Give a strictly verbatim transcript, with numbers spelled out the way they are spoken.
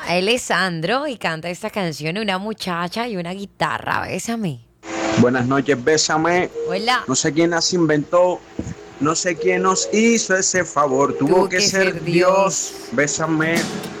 Él es Sandro y canta esta canción una muchacha y una guitarra. Bésame. Buenas noches, bésame. Hola. No sé quién las inventó, no sé quién nos hizo ese favor. Tuvo Tuvo que que ser ser Dios. Dios. Bésame.